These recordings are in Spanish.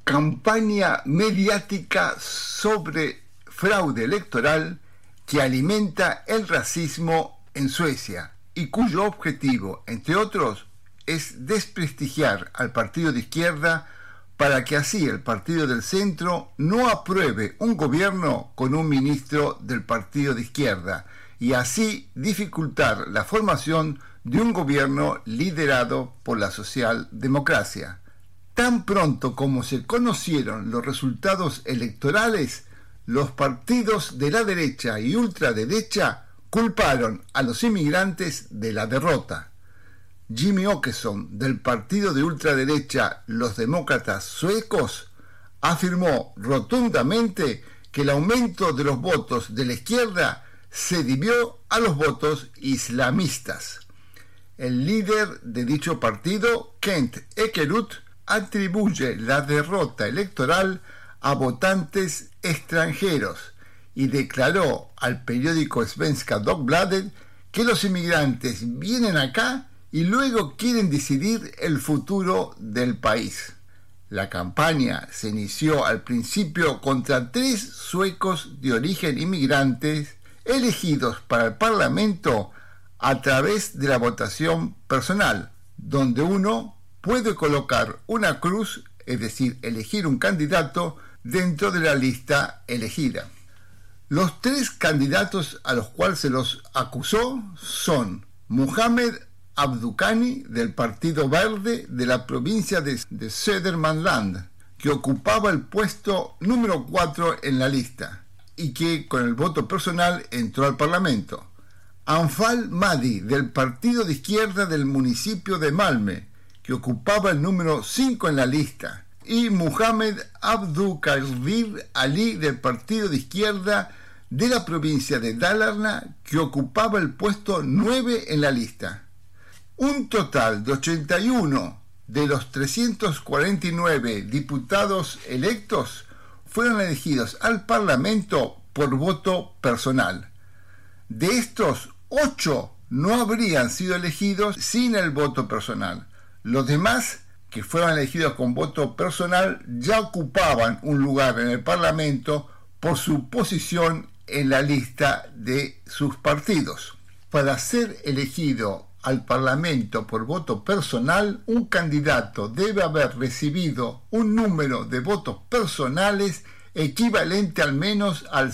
campaña mediática sobre fraude electoral que alimenta el racismo en Suecia y cuyo objetivo, entre otros, es desprestigiar al partido de izquierda para que así el partido del centro no apruebe un gobierno con un ministro del partido de izquierda y así dificultar la formación de un gobierno liderado por la socialdemocracia. Tan pronto como se conocieron los resultados electorales, los partidos de la derecha y ultraderecha culparon a los inmigrantes de la derrota. Jimmie Åkesson, del partido de ultraderecha Los Demócratas Suecos, afirmó rotundamente que el aumento de los votos de la izquierda se debió a los votos islamistas. El líder de dicho partido, Kent Ekeroth, atribuye la derrota electoral a votantes extranjeros y declaró al periódico Svenska Dagbladet que los inmigrantes vienen acá y luego quieren decidir el futuro del país. La campaña se inició al principio contra 3 suecos de origen inmigrantes elegidos para el Parlamento a través de la votación personal, donde uno puede colocar una cruz, es decir, elegir un candidato dentro de la lista elegida. Los 3 candidatos a los cuales se los acusó son Muhammed Abdukhani, del Partido Verde de la provincia de Södermanland, que ocupaba el puesto número 4 en la lista y que con el voto personal entró al Parlamento. Anfal Mahdi, del Partido de Izquierda del municipio de Malmö, que ocupaba el número 5 en la lista, y Muhammed Abdulkadir Ali, del Partido de Izquierda de la provincia de Dalarna, que ocupaba el puesto 9 en la lista. Un total de 81 de los 349 diputados electos fueron elegidos al Parlamento por voto personal. De estos, 8 no habrían sido elegidos sin el voto personal. Los demás, que fueron elegidos con voto personal, ya ocupaban un lugar en el Parlamento por su posición en la lista de sus partidos. Para ser elegido al Parlamento por voto personal, un candidato debe haber recibido un número de votos personales equivalente al menos al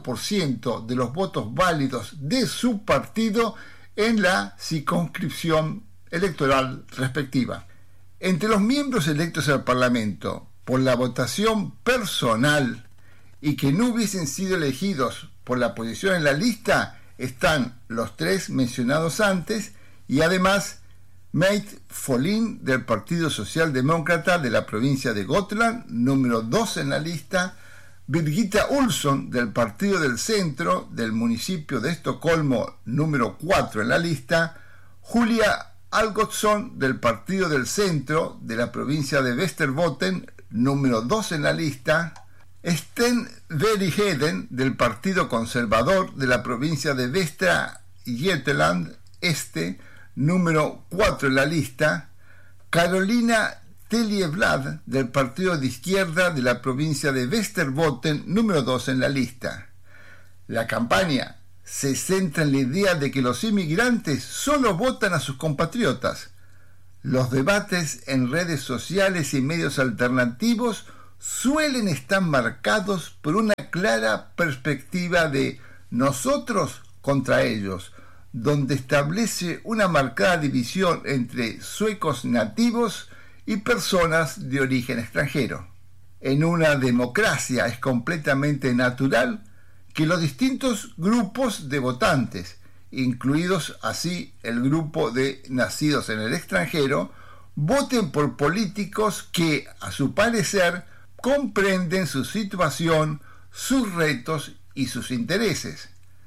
5% de los votos válidos de su partido en la circunscripción electoral respectiva. Entre los miembros electos al Parlamento por la votación personal y que no hubiesen sido elegidos por la posición en la lista están los 3 mencionados antes y además Mette Folin, del Partido Socialdemócrata de la provincia de Gotland, número 2 en la lista, Birgitta Olsson, del Partido del Centro del municipio de Estocolmo, número 4 en la lista, Julia Algotsson, del Partido del Centro de la provincia de Västerbotten, número 2 en la lista, Sten Bergheden, del Partido Conservador de la provincia de Västra Götaland Este, número 4 en la lista, Carolina Teljeblad, del Partido de Izquierda de la provincia de Västerbotten, número 2 en la lista. La campaña se centra en la idea de que los inmigrantes solo votan a sus compatriotas. Los debates en redes sociales y medios alternativos suelen estar marcados por una clara perspectiva de nosotros contra ellos, donde establece una marcada división entre suecos nativos y personas de origen extranjero. En una democracia es completamente natural que los distintos grupos de votantes, incluidos así el grupo de nacidos en el extranjero, voten por políticos que, a su parecer, comprenden su situación, sus retos y sus intereses.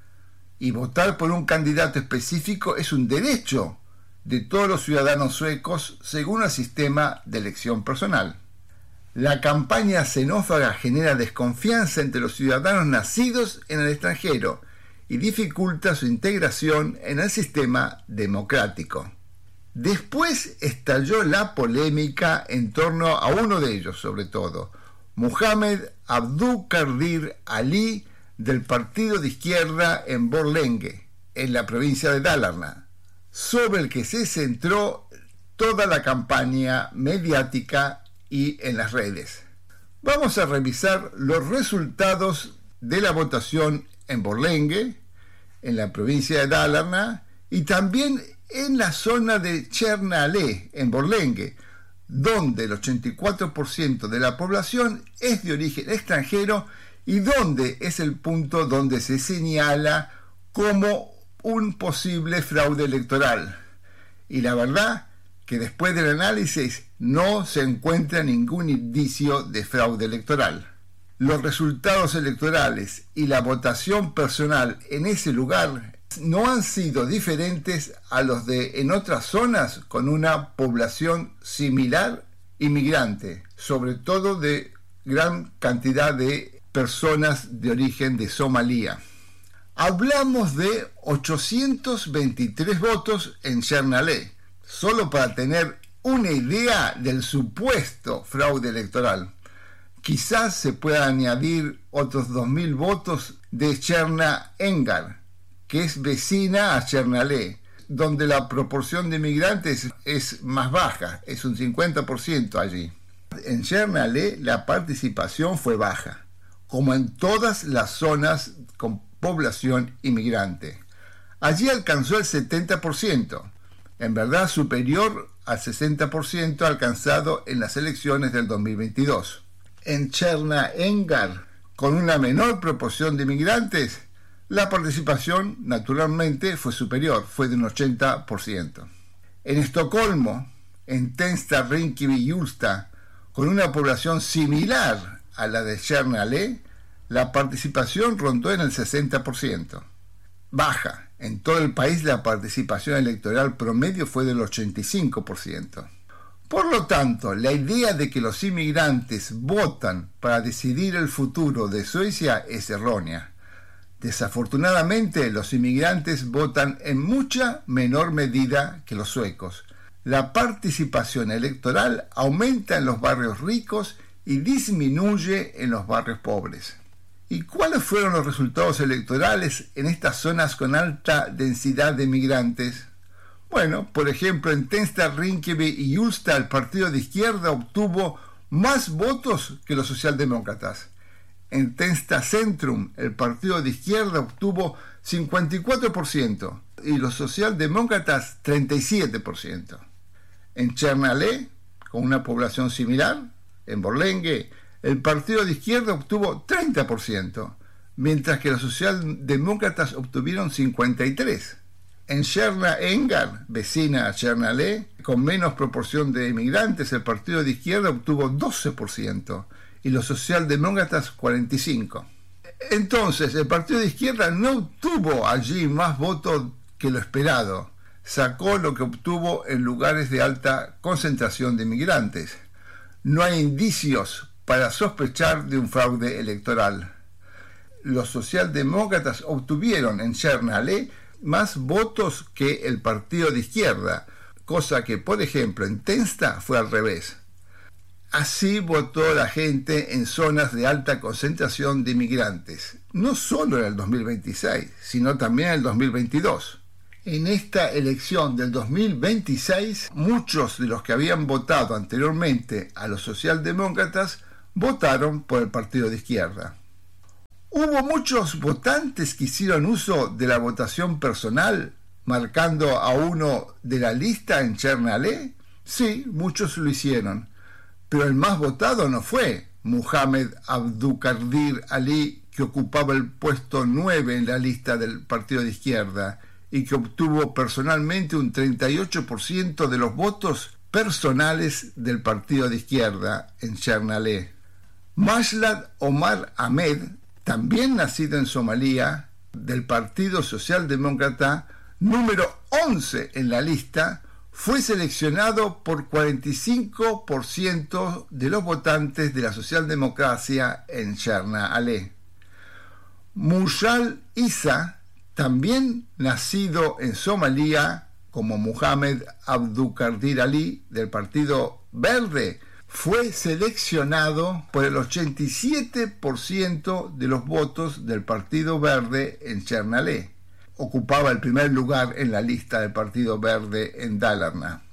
Y votar por un candidato específico es un derecho de todos los ciudadanos suecos según el sistema de elección personal. La campaña xenófoba genera desconfianza entre los ciudadanos nacidos en el extranjero y dificulta su integración en el sistema democrático. Después estalló la polémica en torno a uno de ellos, sobre todo, Muhammad Abdulkadir Ali, del partido de izquierda en Borlänge, en la provincia de Dalarna, sobre el que se centró toda la campaña mediática y en las redes. Vamos a revisar los resultados de la votación en Borlänge, en la provincia de Dalarna, y también en la zona de Tjärnalé, en Borlänge, donde el 84% de la población es de origen extranjero y donde es el punto donde se señala como un posible fraude electoral. Y la verdad que después del análisis no se encuentra ningún indicio de fraude electoral. Los resultados electorales y la votación personal en ese lugar no han sido diferentes a los de en otras zonas con una población similar inmigrante, sobre todo de gran cantidad de personas de origen de Somalia. Hablamos de 823 votos en Tjärnalé, solo para tener una idea del supuesto fraude electoral. Quizás se pueda añadir otros 2.000 votos de Tjärna-Engar, que es vecina a Tjärnalé, donde la proporción de inmigrantes es más baja, es un 50% allí. En Tjärnalé la participación fue baja, como en todas las zonas con población inmigrante. Allí alcanzó el 70%, en verdad superior al 60% alcanzado en las elecciones del 2022. En Tjärna-Engar, con una menor proporción de inmigrantes, la participación naturalmente fue superior, fue de un 80%. En Estocolmo, en Tensta, Rinkeby y Hjulsta, con una población similar a la de Tjärnalé, la participación rondó en el 60%. Baja. En todo el país la participación electoral promedio fue del 85%. Por lo tanto, la idea de que los inmigrantes votan para decidir el futuro de Suecia es errónea. Desafortunadamente, los inmigrantes votan en mucha menor medida que los suecos. La participación electoral aumenta en los barrios ricos y disminuye en los barrios pobres. ¿Y cuáles fueron los resultados electorales en estas zonas con alta densidad de inmigrantes? Bueno, por ejemplo, en Tensta, Rinkeby y Hjulsta el partido de izquierda obtuvo más votos que los socialdemócratas. En Tensta Centrum el partido de izquierda obtuvo 54% y los socialdemócratas 37%. En Tjärnalé, con una población similar, en Borlänge, el partido de izquierda obtuvo 30%, mientras que los socialdemócratas obtuvieron 53%. En Tjärna-Engar, vecina a Tjärnalé, con menos proporción de inmigrantes, el partido de izquierda obtuvo 12% y los socialdemócratas 45%. Entonces, el partido de izquierda no obtuvo allí más votos que lo esperado. Sacó lo que obtuvo en lugares de alta concentración de inmigrantes. No hay indicios para sospechar de un fraude electoral. Los socialdemócratas obtuvieron en Tjärnalé más votos que el partido de izquierda, cosa que, por ejemplo, en Tensta fue al revés. Así votó la gente en zonas de alta concentración de inmigrantes, no solo en el 2026, sino también en el 2022. En esta elección del 2026, muchos de los que habían votado anteriormente a los socialdemócratas votaron por el partido de izquierda. ¿Hubo muchos votantes que hicieron uso de la votación personal, marcando a uno de la lista en Tjärnalé? Sí, muchos lo hicieron, pero el más votado no fue Muhammad Abdulkadir Ali, que ocupaba el puesto 9 en la lista del partido de izquierda y que obtuvo personalmente un 38% de los votos personales del partido de izquierda en Tjärnalé. Mashlad Omar Ahmed, también nacido en Somalia, del Partido Socialdemócrata, número 11 en la lista, fue seleccionado por 45% de los votantes de la socialdemocracia en Tjärnalé. Mushal Isa, también nacido en Somalia, como Muhammad Abdulkadir Ali del Partido Verde, fue seleccionado por el 87% de los votos del Partido Verde en Chernalé. Ocupaba el primer lugar en la lista del Partido Verde en Dalarna.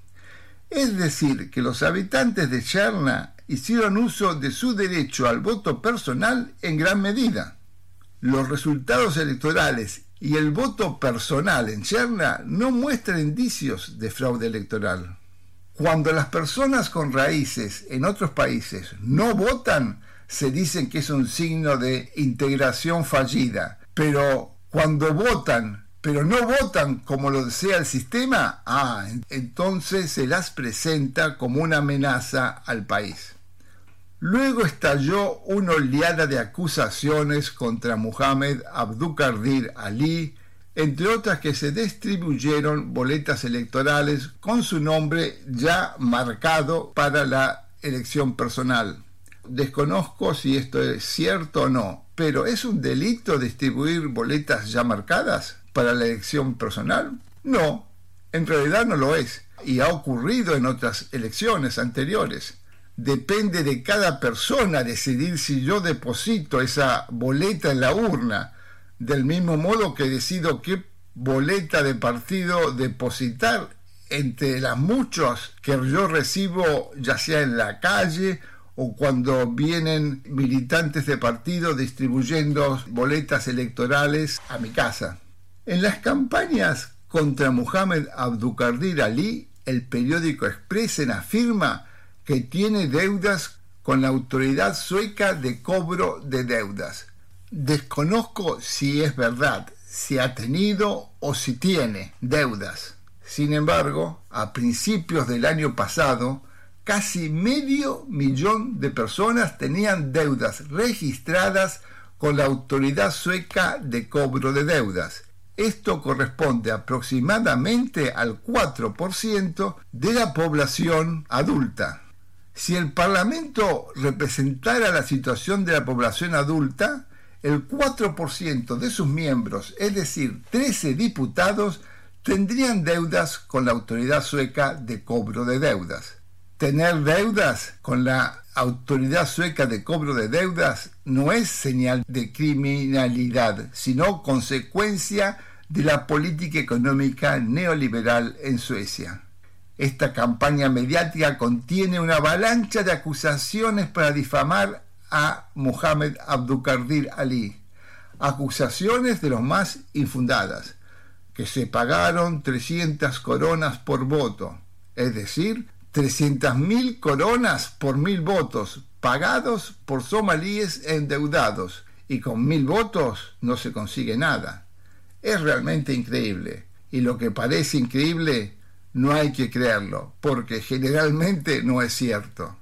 Es decir, que los habitantes de Cherna hicieron uso de su derecho al voto personal en gran medida. Los resultados electorales y el voto personal en Cherna no muestran indicios de fraude electoral. Cuando las personas con raíces en otros países no votan, se dicen que es un signo de integración fallida. Pero cuando votan, pero no votan como lo desea el sistema, entonces se las presenta como una amenaza al país. Luego estalló una oleada de acusaciones contra Muhammad Abdulkadir Ali, entre otras que se distribuyeron boletas electorales con su nombre ya marcado para la elección personal. Desconozco si esto es cierto o no, pero ¿es un delito distribuir boletas ya marcadas para la elección personal? No, en realidad no lo es, y ha ocurrido en otras elecciones anteriores. Depende de cada persona decidir si yo deposito esa boleta en la urna, del mismo modo que decido qué boleta de partido depositar entre las muchas que yo recibo, ya sea en la calle o cuando vienen militantes de partido distribuyendo boletas electorales a mi casa. En las campañas contra Muhammad Abdulkadir Ali, el periódico Expressen afirma que tiene deudas con la autoridad sueca de cobro de deudas. Desconozco si es verdad, si ha tenido o si tiene deudas. Sin embargo, a principios del año pasado, casi 500.000 de personas tenían deudas registradas con la autoridad sueca de cobro de deudas. Esto corresponde aproximadamente al 4% de la población adulta. Si el Parlamento representara la situación de la población adulta, el 4% de sus miembros, es decir, 13 diputados, tendrían deudas con la autoridad sueca de cobro de deudas. Tener deudas con la autoridad sueca de cobro de deudas no es señal de criminalidad, sino consecuencia de la política económica neoliberal en Suecia. Esta campaña mediática contiene una avalancha de acusaciones para difamar a Muhammad Abdulkadir Ali. Acusaciones de los más infundadas, que se pagaron 300 coronas por voto, es decir, 300.000 coronas por 1.000 votos, pagados por somalíes endeudados, y con 1.000 votos no se consigue nada. Es realmente increíble, y lo que parece increíble no hay que creerlo, porque generalmente no es cierto.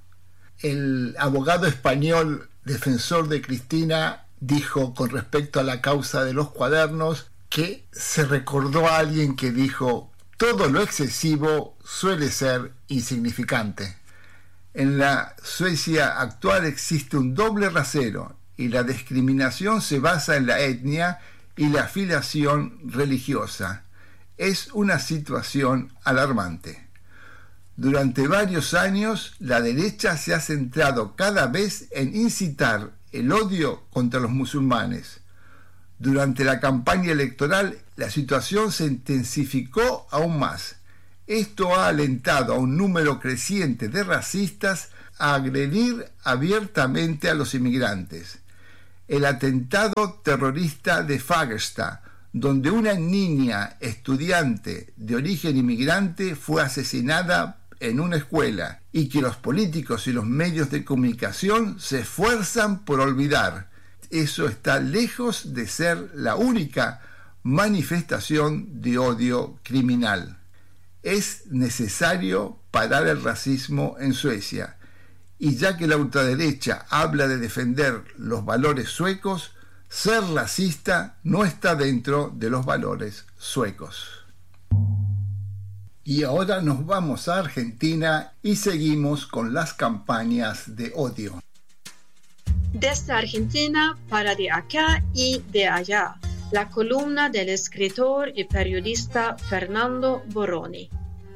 El abogado español defensor de Cristina dijo con respecto a la causa de los cuadernos que se recordó a alguien que dijo: todo lo excesivo suele ser insignificante. En la Suecia actual existe un doble rasero y la discriminación se basa en la etnia y la afiliación religiosa. Es una situación alarmante. Durante varios años, la derecha se ha centrado cada vez en incitar el odio contra los musulmanes. Durante la campaña electoral, la situación se intensificó aún más. Esto ha alentado a un número creciente de racistas a agredir abiertamente a los inmigrantes. El atentado terrorista de Fagersta, donde una niña estudiante de origen inmigrante fue asesinada en una escuela, y que los políticos y los medios de comunicación se esfuerzan por olvidar. Eso está lejos de ser la única manifestación de odio criminal. Es necesario parar el racismo en Suecia, y ya que la ultraderecha habla de defender los valores suecos, ser racista no está dentro de los valores suecos. Y ahora nos vamos a Argentina y seguimos con las campañas de odio. Desde Argentina para de acá y de allá. La columna del escritor y periodista Fernando Boroni.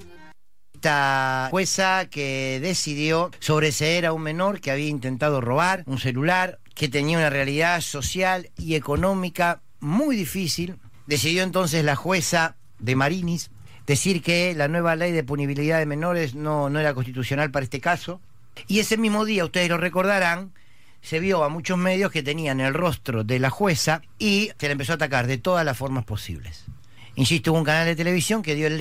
Esta jueza que decidió sobreseer a un menor que había intentado robar un celular, que tenía una realidad social y económica muy difícil, decidió entonces la jueza de Marinis decir que la nueva ley de punibilidad de menores no era constitucional para este caso. Y ese mismo día, ustedes lo recordarán, se vio a muchos medios que tenían el rostro de la jueza y se le empezó a atacar de todas las formas posibles. Insisto, hubo un canal de televisión que dio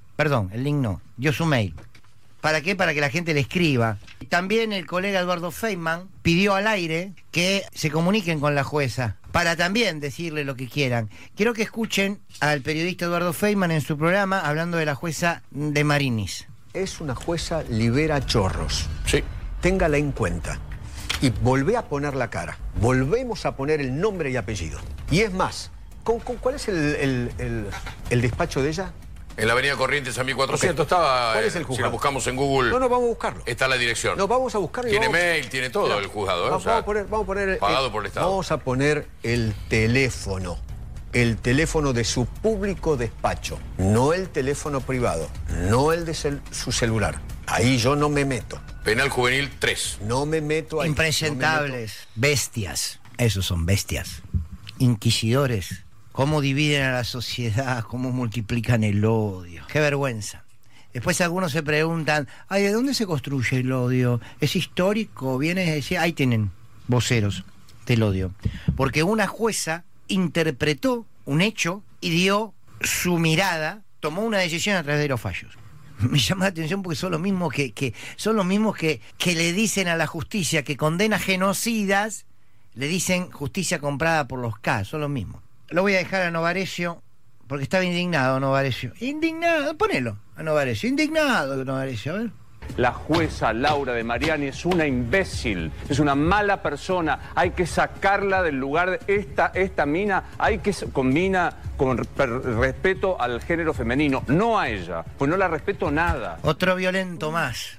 dio su mail. ¿Para qué? Para que la gente le escriba. También el colega Eduardo Feynman pidió al aire que se comuniquen con la jueza para también decirle lo que quieran. Quiero que escuchen al periodista Eduardo Feynman en su programa hablando de la jueza de Marinis. Es una jueza libera chorros. Sí. Téngala en cuenta. Y volvé a poner la cara. Volvemos a poner el nombre y apellido. Y es más, ¿cuál es el despacho de ella? En la avenida Corrientes a 1400 estaba. ¿Cuál es el juzgado? Si lo buscamos en Google. No, vamos a buscarlo. Está la dirección. No, vamos a buscarlo. Tiene mail, tiene todo. Mira, el juzgado. Vamos a poner pagado por el Estado. Vamos a poner el teléfono. El teléfono de su público despacho. No el teléfono privado. No el de su celular. Ahí yo no me meto. Penal Juvenil 3. No me meto ahí. Impresentables. Bestias. Esos son bestias. Inquisidores. Cómo dividen a la sociedad, cómo multiplican el odio. Qué vergüenza. Después algunos se preguntan, ay, ¿de dónde se construye el odio? ¿Es histórico? ¿Viene de decir? Ahí tienen voceros del odio. Porque una jueza interpretó un hecho y dio su mirada, tomó una decisión a través de los fallos. Me llama la atención porque son los mismos que le dicen a la justicia que condena genocidas, le dicen justicia comprada por los K, son los mismos. Lo voy a dejar a Novarecio, porque estaba indignado Novarecio. Indignado, ponelo a Novarecio. Indignado Novarecio, a ver. La jueza Laura de Mariani es una imbécil, es una mala persona. Hay que sacarla del lugar de esta mina. Hay que combina con respeto al género femenino, no a ella, pues no la respeto nada. Otro violento más.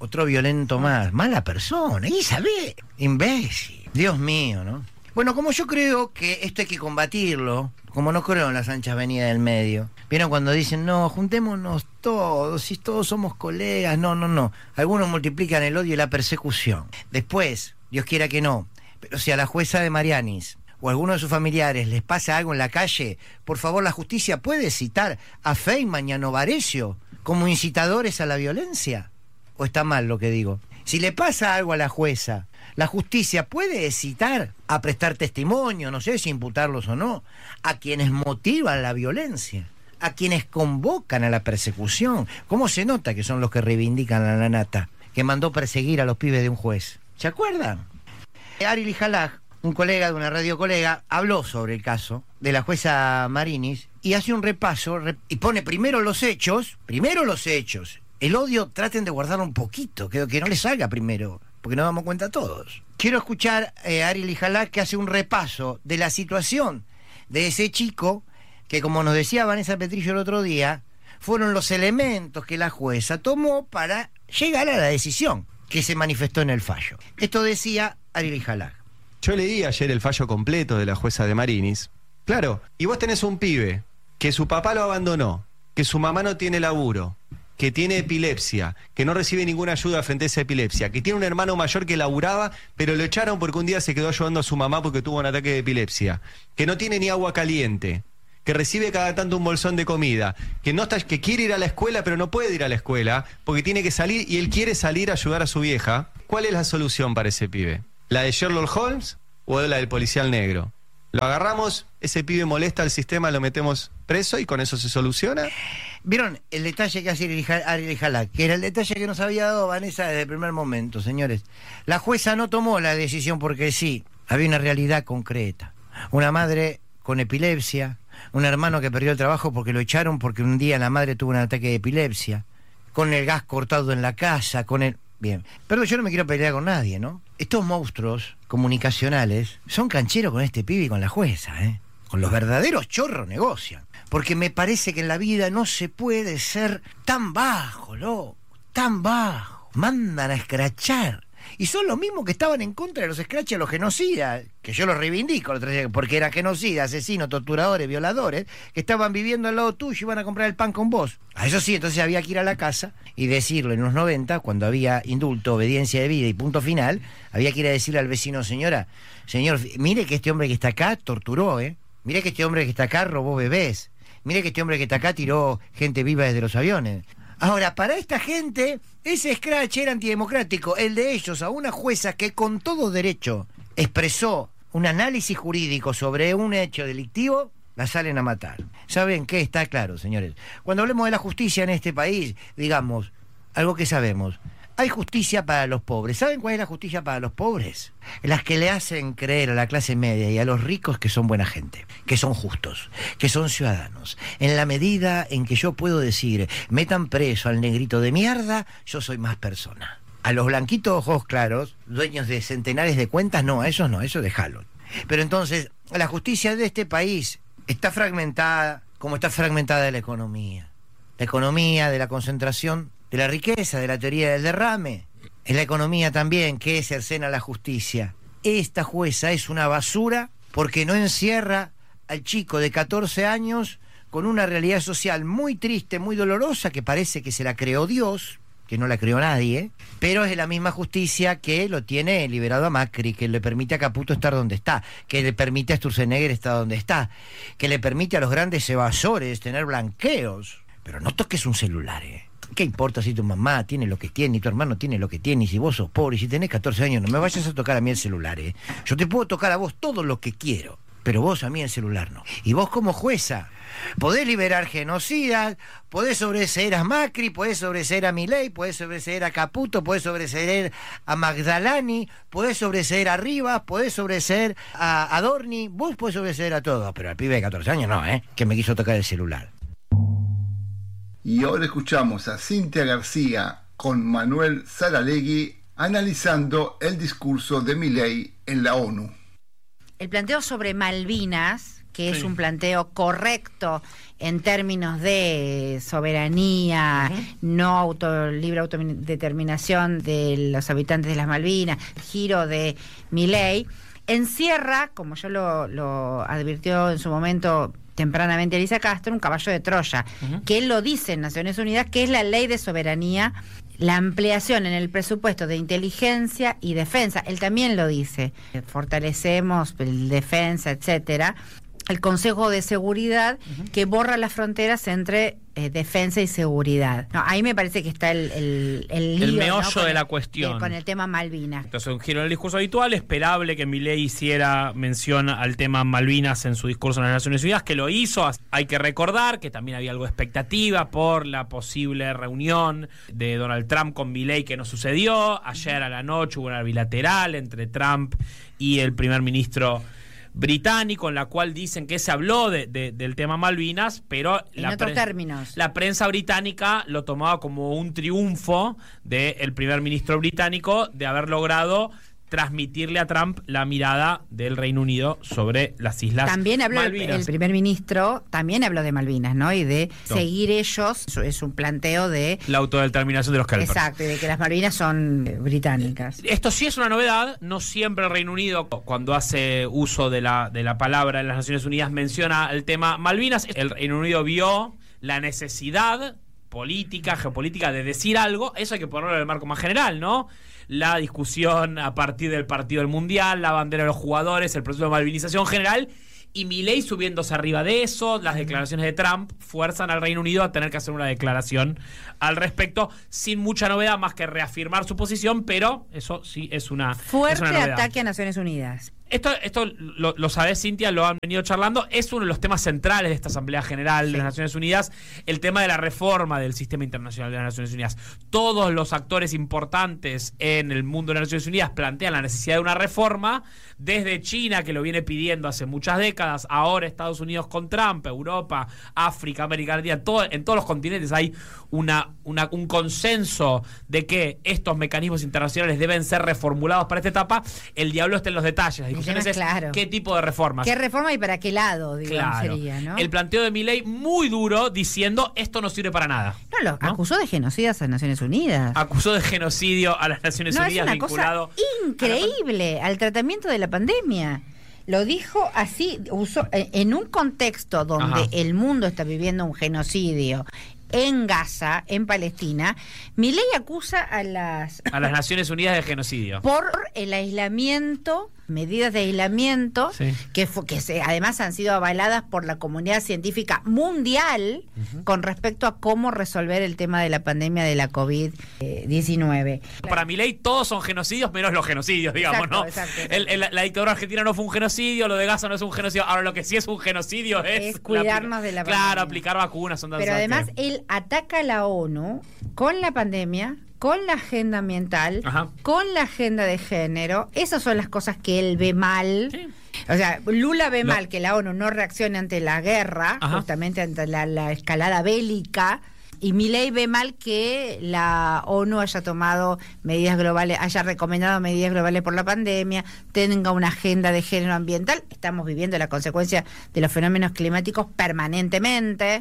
Mala persona, Isabel, imbécil. Dios mío, ¿no? Bueno, como yo creo que esto hay que combatirlo, como no creo en las anchas venidas del medio. ¿Vieron cuando dicen, no, juntémonos todos, si todos somos colegas? No. Algunos multiplican el odio y la persecución. Después, Dios quiera que no, pero si a la jueza de Marianis o a alguno de sus familiares les pasa algo en la calle, por favor, la justicia puede citar a Feynman y a Novarecio como incitadores a la violencia. ¿O está mal lo que digo? Si le pasa algo a la jueza, la justicia puede citar a prestar testimonio, no sé si imputarlos o no, a quienes motivan la violencia, a quienes convocan a la persecución. ¿Cómo se nota que son los que reivindican a la nata, que mandó perseguir a los pibes de un juez? ¿Se acuerdan? Ari Lijalaj, un colega de una radio colega, habló sobre el caso de la jueza Marinis y hace un repaso y pone primero los hechos. El odio traten de guardarlo un poquito, que no les salga primero, porque nos damos cuenta todos. Quiero escuchar a Ari Lijalaj, que hace un repaso de la situación de ese chico, que como nos decía Vanessa Petrillo el otro día, fueron los elementos que la jueza tomó para llegar a la decisión que se manifestó en el fallo. Esto decía Ari Lijalaj. Yo leí ayer el fallo completo de la jueza de Marinis. Claro, y vos tenés un pibe que su papá lo abandonó, que su mamá no tiene laburo, que tiene epilepsia, que no recibe ninguna ayuda frente a esa epilepsia, que tiene un hermano mayor que laburaba, pero lo echaron porque un día se quedó ayudando a su mamá porque tuvo un ataque de epilepsia, que no tiene ni agua caliente, que recibe cada tanto un bolsón de comida, que quiere ir a la escuela pero no puede ir a la escuela porque tiene que salir y él quiere salir a ayudar a su vieja. ¿Cuál es la solución para ese pibe? ¿La de Sherlock Holmes o la del policial negro? Lo agarramos, ese pibe molesta al sistema, lo metemos preso y con eso se soluciona. ¿Vieron el detalle que hace Ari Lijalaj? Que era el detalle que nos había dado Vanessa desde el primer momento, señores. La jueza no tomó la decisión porque sí, había una realidad concreta. Una madre con epilepsia, un hermano que perdió el trabajo porque lo echaron porque un día la madre tuvo un ataque de epilepsia, con el gas cortado en la casa, con el... Bien, pero yo no me quiero pelear con nadie, ¿no? Estos monstruos comunicacionales son cancheros con este pibe y con la jueza, ¿eh? Con los verdaderos chorros negocian. Porque me parece que en la vida no se puede ser tan bajo, loco, tan bajo. Mandan a escrachar. Y son los mismos que estaban en contra de los scratch a los genocidas, que yo los reivindico, porque eran genocidas, asesinos, torturadores, violadores, que estaban viviendo al lado tuyo y iban a comprar el pan con vos. A eso sí, entonces había que ir a la casa y decirlo en los 90, cuando había indulto, obediencia de vida y punto final, había que ir a decirle al vecino, señor, mire que este hombre que está acá torturó, mire que este hombre que está acá robó bebés, mire que este hombre que está acá tiró gente viva desde los aviones. Ahora, para esta gente, ese scratch era antidemocrático, el de ellos, a una jueza que con todo derecho expresó un análisis jurídico sobre un hecho delictivo, la salen a matar. ¿Saben qué? Está claro, señores. Cuando hablemos de la justicia en este país, digamos, algo que sabemos, hay justicia para los pobres. ¿Saben cuál es la justicia para los pobres? Las que le hacen creer a la clase media y a los ricos que son buena gente, que son justos, que son ciudadanos. En la medida en que yo puedo decir, metan preso al negrito de mierda, yo soy más persona. A los blanquitos ojos claros, dueños de centenares de cuentas, no, a esos no, eso déjalo. Pero entonces, la justicia de este país está fragmentada, como está fragmentada la economía. La economía de la concentración de la riqueza, de la teoría del derrame. Es la economía también que cercena la justicia. Esta jueza es una basura porque no encierra al chico de 14 años con una realidad social muy triste, muy dolorosa, que parece que se la creó Dios, que no la creó nadie, pero es la misma justicia que lo tiene liberado a Macri, que le permite a Caputo estar donde está, que le permite a Sturzenegger estar donde está, que le permite a los grandes evasores tener blanqueos. Pero no toques un celular, ¿Qué importa si tu mamá tiene lo que tiene y tu hermano tiene lo que tiene y si vos sos pobre y si tenés 14 años? No me vayas a tocar a mí el celular, Yo te puedo tocar a vos todo lo que quiero, pero vos a mí el celular no. Y vos como jueza podés liberar genocidas, podés sobreseer a Macri, podés sobreseer a Milei, podés sobreseer a Caputo, podés sobreseer a Magdalani, podés sobreseer a Rivas, podés sobreseer a Adorni, vos podés sobreseer a todos, pero al pibe de 14 años no, que me quiso tocar el celular. Y ahora escuchamos a Cintia García con Manuel Saralegui analizando el discurso de Milei en la ONU. El planteo sobre Malvinas, que es un planteo correcto en términos de soberanía, libre autodeterminación de los habitantes de las Malvinas, giro de Milei, encierra, como ya lo advirtió en su momento tempranamente Elisa Castro, un caballo de Troya, que él lo dice en Naciones Unidas, que es la ley de soberanía, la ampliación en el presupuesto de inteligencia y defensa. Él también lo dice, fortalecemos el defensa, etcétera, el Consejo de Seguridad que borra las fronteras entre defensa y seguridad. No, ahí me parece que está el lío, meollo de la cuestión. Con el tema Malvinas. Entonces, un giro en el discurso habitual, esperable que Milei hiciera mención al tema Malvinas en su discurso en las Naciones Unidas, que lo hizo. Hay que recordar que también había algo de expectativa por la posible reunión de Donald Trump con Milei que no sucedió. Ayer a la noche hubo una bilateral entre Trump y el primer ministro británico, en la cual dicen que se habló del tema Malvinas, pero en otros términos. La prensa británica lo tomaba como un triunfo del primer ministro británico de haber logrado transmitirle a Trump la mirada del Reino Unido sobre las islas también habló Malvinas. El primer ministro también habló de Malvinas, ¿no? Y de seguir ellos, es un planteo de la autodeterminación de los Kelpers. Exacto, y de que las Malvinas son británicas. Esto sí es una novedad, no siempre el Reino Unido, cuando hace uso de la palabra en las Naciones Unidas, menciona el tema Malvinas. El Reino Unido vio la necesidad política, geopolítica, de decir algo. Eso hay que ponerlo en el marco más general, ¿no? La discusión a partir del partido del Mundial, la bandera de los jugadores, el proceso de malvinización general, y Milei subiéndose arriba de eso. Las declaraciones de Trump fuerzan al Reino Unido a tener que hacer una declaración al respecto, sin mucha novedad más que reafirmar su posición, pero eso sí es una fuerte novedad. Ataque a Naciones Unidas. Esto lo sabés, Cintia, lo han venido charlando, es uno de los temas centrales de esta Asamblea General de las Naciones Unidas, el tema de la reforma del sistema internacional de las Naciones Unidas. Todos los actores importantes en el mundo de las Naciones Unidas plantean la necesidad de una reforma, desde China, que lo viene pidiendo hace muchas décadas, ahora Estados Unidos con Trump, Europa, África, América Latina, en todos los continentes hay un consenso de que estos mecanismos internacionales deben ser reformulados para esta etapa. El diablo está en los detalles. Las discusión es claro. qué tipo de reformas. ¿Qué reforma y para qué lado, digamos, Claro. sería, ¿no? El planteo de Milei muy duro diciendo esto no sirve para nada. No, acusó de genocidas a Naciones Unidas. Acusó de genocidio a las Naciones No, es Unidas una vinculado cosa increíble al tratamiento de la pandemia. Lo dijo así, usó en un contexto donde Ajá. el mundo está viviendo un genocidio en Gaza, en Palestina. Milei acusa a las Naciones Unidas de genocidio. por el aislamiento, medidas de aislamiento, Sí. que además han sido avaladas por la comunidad científica mundial con respecto a cómo resolver el tema de la pandemia de la COVID-19. Para Milei todos son genocidios menos los genocidios, digamos, Exacto, ¿no? exacto. La dictadura argentina no fue un genocidio, lo de Gaza no es un genocidio. Ahora lo que sí es un genocidio es cuidarnos de la pandemia. Claro, aplicar vacunas. Pero además él ataca a la ONU con la pandemia, con la agenda ambiental, Ajá. con la agenda de género. Esas son las cosas que él ve mal. Sí. O sea, Lula ve mal que la ONU no reaccione ante la guerra, Ajá. justamente ante la escalada bélica. Y Milei ve mal que la ONU haya tomado medidas globales, haya recomendado medidas globales por la pandemia, tenga una agenda de género ambiental. Estamos viviendo la consecuencia de los fenómenos climáticos permanentemente.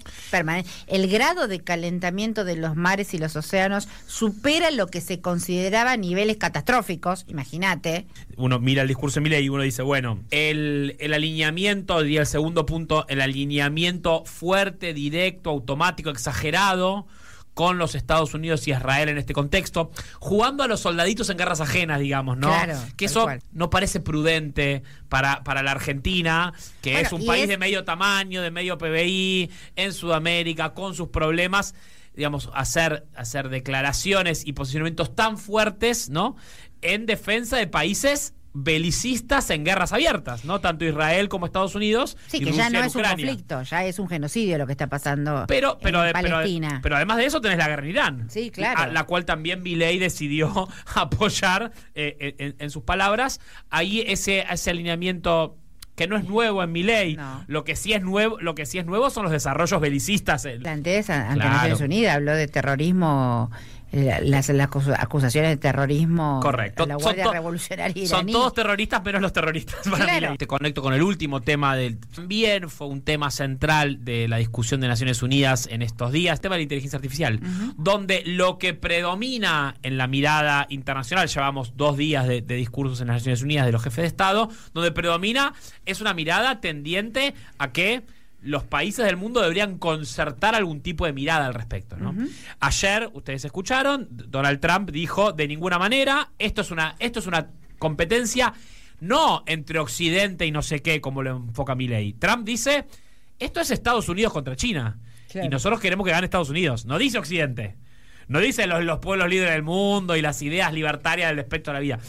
El grado de calentamiento de los mares y los océanos supera lo que se consideraba niveles catastróficos, imagínate. Uno mira el discurso de Milei y uno dice, bueno, el alineamiento, diría el segundo punto, el alineamiento fuerte, directo, automático, exagerado con los Estados Unidos y Israel en este contexto, jugando a los soldaditos en guerras ajenas, digamos, ¿no? Claro, que tal eso cual. no parece prudente para la Argentina, que Bueno, es un y país es- de medio tamaño, de medio PBI, en Sudamérica, con sus problemas, digamos, hacer declaraciones y posicionamientos tan fuertes, ¿no? En defensa de países belicistas en guerras abiertas, ¿no? Tanto Israel como Estados Unidos. Sí, y que ya Rusia no en es un Ucrania. conflicto, ya es un genocidio lo que está pasando Pero en Palestina. pero además de eso tenés la guerra en Irán. Sí, claro. A la cual también Milei decidió apoyar en sus palabras. Ahí ese alineamiento que no es nuevo en Milei. No. Lo que sí es nuevo son los desarrollos belicistas. Plantees ante Claro. Naciones Unidas, habló de terrorismo, las acusaciones de terrorismo Correcto. a la Son Guardia to- Revolucionaria iraní. Son todos terroristas menos los terroristas. Para Claro. Milei. Te conecto con el último tema también fue un tema central de la discusión de Naciones Unidas en estos días, el tema de la inteligencia artificial, donde lo que predomina en la mirada internacional, llevamos 2 días de discursos en las Naciones Unidas de los jefes de Estado, donde predomina es una mirada tendiente a que los países del mundo deberían concertar algún tipo de mirada al respecto, ¿no? Ayer, ustedes escucharon, Donald Trump dijo, de ninguna manera, esto es una competencia no entre Occidente y no sé qué, como lo enfoca Milei. Trump dice, esto es Estados Unidos contra China. Claro. Y nosotros queremos que gane Estados Unidos. No dice Occidente. No dice los pueblos líderes del mundo y las ideas libertarias del respecto a la vida.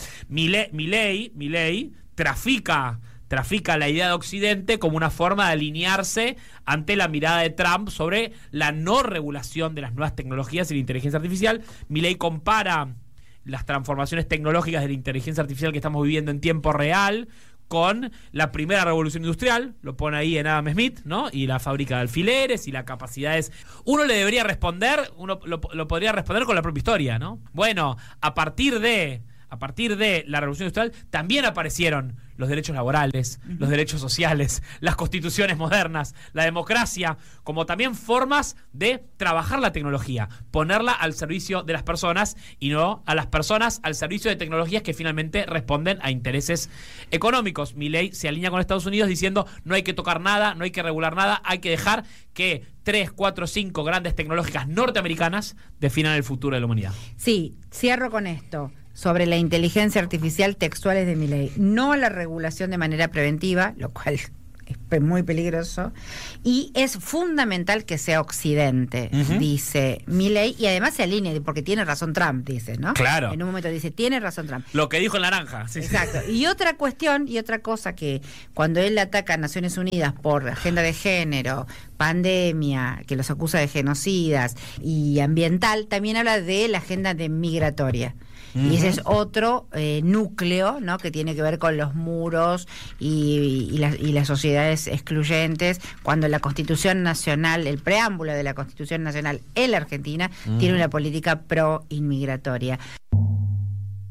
Milei trafica la idea de Occidente como una forma de alinearse ante la mirada de Trump sobre la no regulación de las nuevas tecnologías y la inteligencia artificial. Milei compara las transformaciones tecnológicas de la inteligencia artificial que estamos viviendo en tiempo real con la primera revolución industrial, lo pone ahí en Adam Smith, ¿no? Y la fábrica de alfileres y las capacidades. Uno le debería responder, uno lo podría responder con la propia historia, ¿no? Bueno, a partir de la revolución industrial también aparecieron los derechos laborales, los derechos sociales, las constituciones modernas, la democracia, como también formas de trabajar la tecnología, ponerla al servicio de las personas y no a las personas al servicio de tecnologías que finalmente responden a intereses económicos. Milei se alinea con Estados Unidos diciendo no hay que tocar nada, no hay que regular nada, hay que dejar que 3, 4, 5 grandes tecnológicas norteamericanas definan el futuro de la humanidad. Sí, cierro con esto. Sobre la inteligencia artificial, textuales de Milei. No a la regulación de manera preventiva, lo cual es muy peligroso. Y es fundamental que sea Occidente, dice Milei. Y además se alinea, porque tiene razón Trump, dice, ¿no? Claro. En un momento dice, tiene razón Trump. Lo que dijo en naranja. Sí, Exacto. Y otra cuestión y otra cosa que cuando él ataca a Naciones Unidas por agenda de género, pandemia, que los acusa de genocidas y ambiental, también habla de la agenda de migratoria. Y ese es otro núcleo, ¿no? Que tiene que ver con los muros y las sociedades excluyentes, cuando la Constitución Nacional, el preámbulo de la Constitución Nacional en la Argentina, tiene una política pro-inmigratoria.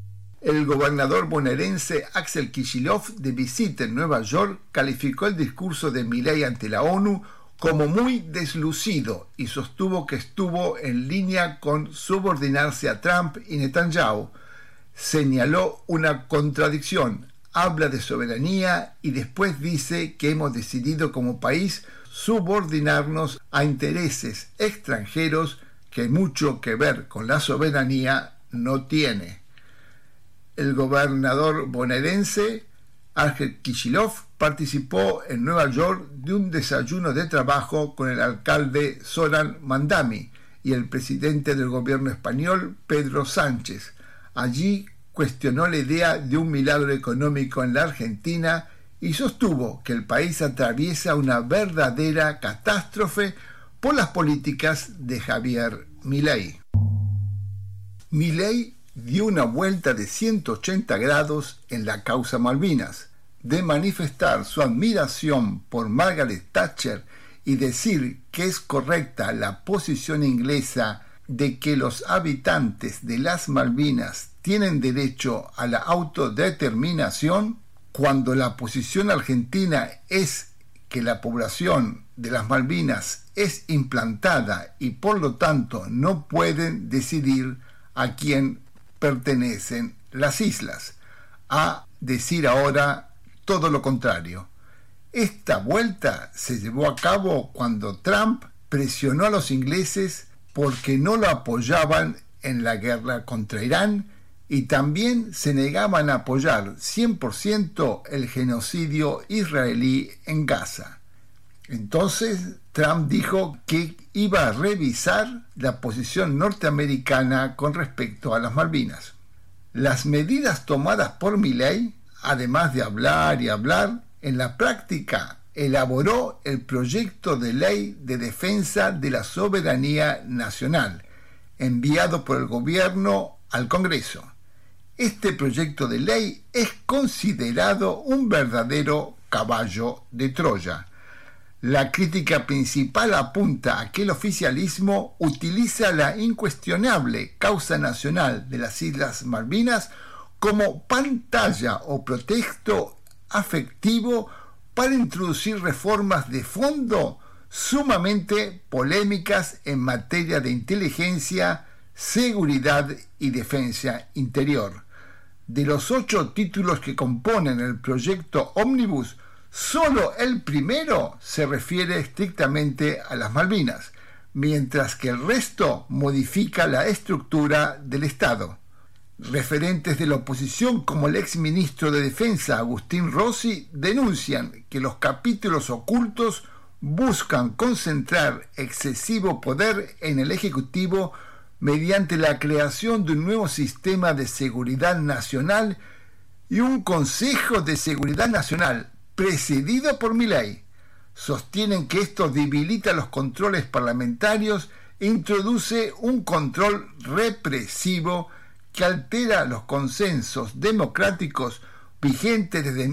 El gobernador bonaerense Axel Kicillof, de visita en Nueva York, calificó el discurso de Milei ante la ONU como muy deslucido y sostuvo que estuvo en línea con subordinarse a Trump y Netanyahu. Señaló una contradicción, habla de soberanía y después dice que hemos decidido como país subordinarnos a intereses extranjeros que mucho que ver con la soberanía no tiene. El gobernador bonaerense Axel Kicillof participó en Nueva York de un desayuno de trabajo con el alcalde Zoran Mandami y el presidente del gobierno español, Pedro Sánchez. Allí cuestionó la idea de un milagro económico en la Argentina y sostuvo que el país atraviesa una verdadera catástrofe por las políticas de Javier Milei. Milei dio una vuelta de 180 grados en la causa Malvinas, de manifestar su admiración por Margaret Thatcher y decir que es correcta la posición inglesa de que los habitantes de las Malvinas tienen derecho a la autodeterminación, cuando la posición argentina es que la población de las Malvinas es implantada y por lo tanto no pueden decidir a quién pertenecen las islas, a decir ahora todo lo contrario. Esta vuelta se llevó a cabo cuando Trump presionó a los ingleses porque no lo apoyaban en la guerra contra Irán y también se negaban a apoyar 100% el genocidio israelí en Gaza. Entonces Trump dijo que iba a revisar la posición norteamericana con respecto a las Malvinas. Las medidas tomadas por Milei, además de hablar y hablar, en la práctica elaboró el proyecto de ley de defensa de la soberanía nacional, enviado por el gobierno al Congreso. Este proyecto de ley es considerado un verdadero caballo de Troya. La crítica principal apunta a que el oficialismo utiliza la incuestionable causa nacional de las Islas Malvinas como pantalla o pretexto afectivo para introducir reformas de fondo sumamente polémicas en materia de inteligencia, seguridad y defensa interior. De los 8 títulos que componen el proyecto Ómnibus, solo el primero se refiere estrictamente a las Malvinas, mientras que el resto modifica la estructura del Estado. Referentes de la oposición como el exministro de Defensa Agustín Rossi denuncian que los capítulos ocultos buscan concentrar excesivo poder en el Ejecutivo mediante la creación de un nuevo sistema de seguridad nacional y un Consejo de Seguridad Nacional presidido por Milei. Sostienen que esto debilita los controles parlamentarios e introduce un control represivo que altera los consensos democráticos vigentes desde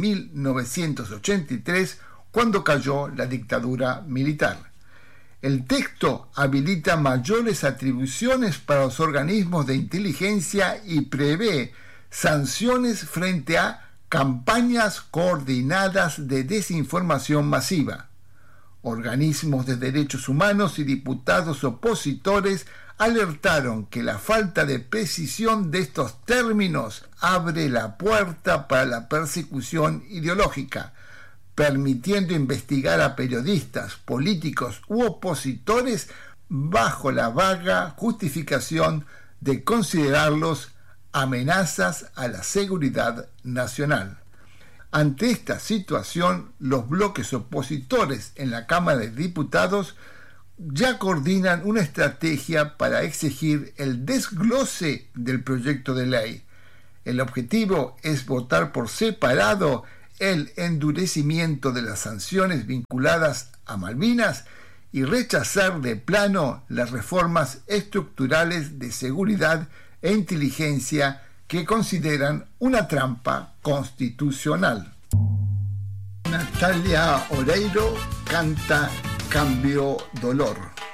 1983, cuando cayó la dictadura militar. El texto habilita mayores atribuciones para los organismos de inteligencia y prevé sanciones frente a campañas coordinadas de desinformación masiva. Organismos de derechos humanos y diputados opositores alertaron que la falta de precisión de estos términos abre la puerta para la persecución ideológica, permitiendo investigar a periodistas, políticos u opositores bajo la vaga justificación de considerarlos amenazas a la seguridad nacional. Ante esta situación, los bloques opositores en la Cámara de Diputados ya coordinan una estrategia para exigir el desglose del proyecto de ley. El objetivo es votar por separado el endurecimiento de las sanciones vinculadas a Malvinas y rechazar de plano las reformas estructurales de seguridad e inteligencia que consideran una trampa constitucional. Natalia Oreiro canta Cambio Dolor.